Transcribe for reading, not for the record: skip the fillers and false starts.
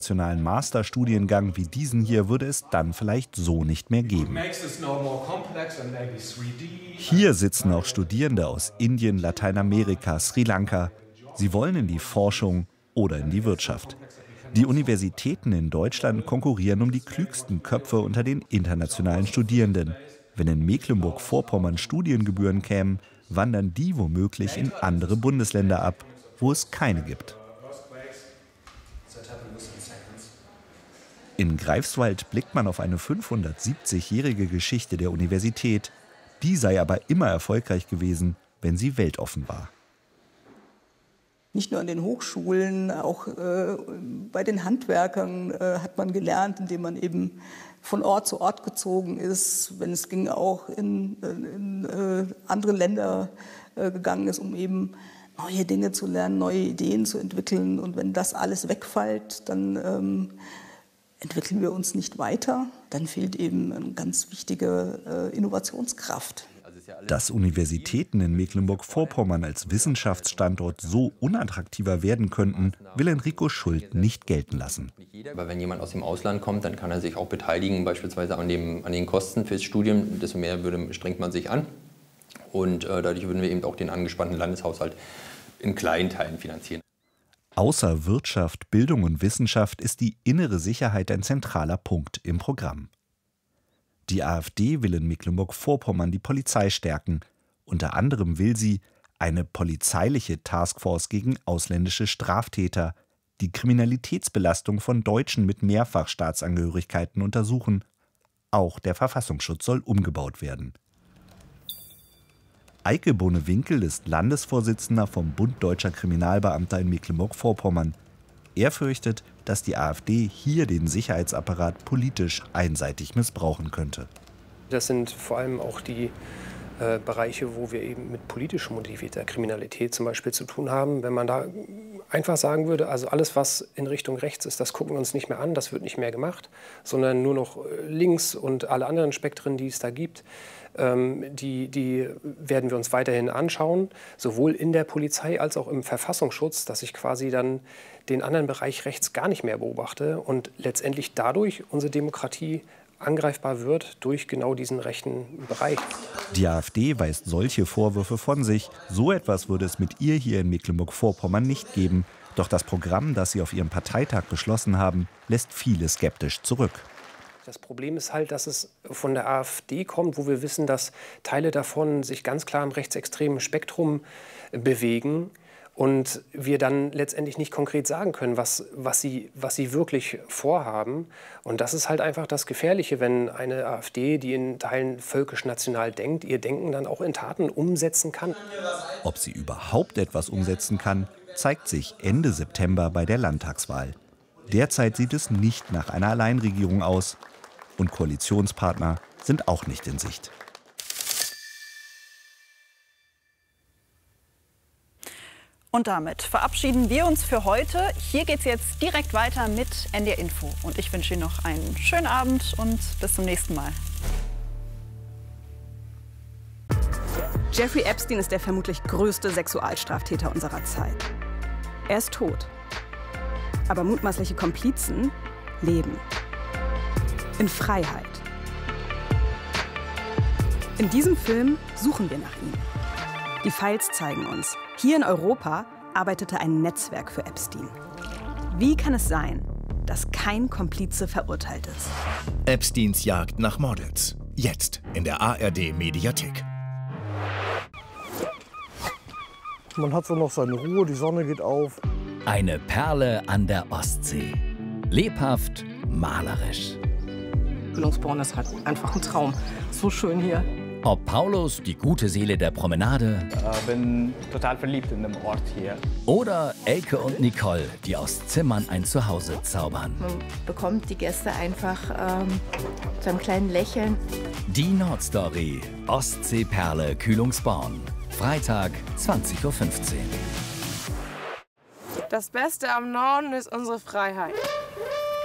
internationalen Masterstudiengang wie diesen hier würde es dann vielleicht so nicht mehr geben. Hier sitzen auch Studierende aus Indien, Lateinamerika, Sri Lanka. Sie wollen in die Forschung oder in die Wirtschaft. Die Universitäten in Deutschland konkurrieren um die klügsten Köpfe unter den internationalen Studierenden. Wenn in Mecklenburg-Vorpommern Studiengebühren kämen, wandern die womöglich in andere Bundesländer ab, wo es keine gibt. In Greifswald blickt man auf eine 570-jährige Geschichte der Universität. Die sei aber immer erfolgreich gewesen, wenn sie weltoffen war. Nicht nur an den Hochschulen, auch bei den Handwerkern hat man gelernt, indem man eben von Ort zu Ort gezogen ist, wenn es ging, auch in andere Länder gegangen ist, um eben neue Dinge zu lernen, neue Ideen zu entwickeln. Und wenn das alles wegfällt, dann entwickeln wir uns nicht weiter. Dann fehlt eben eine ganz wichtige Innovationskraft. Dass Universitäten in Mecklenburg-Vorpommern als Wissenschaftsstandort so unattraktiver werden könnten, will Enrico Schult nicht gelten lassen. Aber wenn jemand aus dem Ausland kommt, dann kann er sich auch beteiligen, beispielsweise an den Kosten fürs Studium. Desto mehr strengt man sich an. Und dadurch würden wir eben auch den angespannten Landeshaushalt in kleinen Teilen finanzieren. Außer Wirtschaft, Bildung und Wissenschaft ist die innere Sicherheit ein zentraler Punkt im Programm. Die AfD will in Mecklenburg-Vorpommern die Polizei stärken. Unter anderem will sie eine polizeiliche Taskforce gegen ausländische Straftäter, die Kriminalitätsbelastung von Deutschen mit Mehrfachstaatsangehörigkeiten untersuchen. Auch der Verfassungsschutz soll umgebaut werden. Eike Bonewinkel ist Landesvorsitzender vom Bund Deutscher Kriminalbeamter in Mecklenburg-Vorpommern. Er fürchtet, dass die AfD hier den Sicherheitsapparat politisch einseitig missbrauchen könnte. Das sind vor allem auch die Bereiche, wo wir eben mit politisch motivierter Kriminalität zum Beispiel zu tun haben. Wenn man da einfach sagen würde, also alles, was in Richtung rechts ist, das gucken wir uns nicht mehr an, das wird nicht mehr gemacht, sondern nur noch links und alle anderen Spektren, die es da gibt, die werden wir uns weiterhin anschauen, sowohl in der Polizei als auch im Verfassungsschutz, dass ich quasi dann den anderen Bereich rechts gar nicht mehr beobachte und letztendlich dadurch unsere Demokratie angreifbar wird durch genau diesen rechten Bereich. Die AfD weist solche Vorwürfe von sich. So etwas würde es mit ihr hier in Mecklenburg-Vorpommern nicht geben. Doch das Programm, das sie auf ihrem Parteitag beschlossen haben, lässt viele skeptisch zurück. Das Problem ist halt, dass es von der AfD kommt, wo wir wissen, dass Teile davon sich ganz klar im rechtsextremen Spektrum bewegen. Und wir dann letztendlich nicht konkret sagen können, was sie wirklich vorhaben. Und das ist halt einfach das Gefährliche, wenn eine AfD, die in Teilen völkisch-national denkt, ihr Denken dann auch in Taten umsetzen kann. Ob sie überhaupt etwas umsetzen kann, zeigt sich Ende September bei der Landtagswahl. Derzeit sieht es nicht nach einer Alleinregierung aus. Und Koalitionspartner sind auch nicht in Sicht. Und damit verabschieden wir uns für heute. Hier geht es jetzt direkt weiter mit NDR Info. Und ich wünsche Ihnen noch einen schönen Abend und bis zum nächsten Mal. Jeffrey Epstein ist der vermutlich größte Sexualstraftäter unserer Zeit. Er ist tot. Aber mutmaßliche Komplizen leben. In Freiheit. In diesem Film suchen wir nach ihm. Die Files zeigen uns, hier in Europa arbeitete ein Netzwerk für Epstein. Wie kann es sein, dass kein Komplize verurteilt ist? Epsteins Jagd nach Models. Jetzt in der ARD-Mediathek. Man hat so noch seine Ruhe, die Sonne geht auf. Eine Perle an der Ostsee. Lebhaft, malerisch. Kühlungsborn ist halt einfach ein Traum. So schön hier. Ob Paulus, die gute Seele der Promenade. Bin total verliebt in dem Ort hier. Oder Elke und Nicole, die aus Zimmern ein Zuhause zaubern. Man bekommt die Gäste einfach zu einem kleinen Lächeln. Die Nordstory. Ostseeperle Kühlungsborn. Freitag, 20:15 Uhr. Das Beste am Norden ist unsere Freiheit.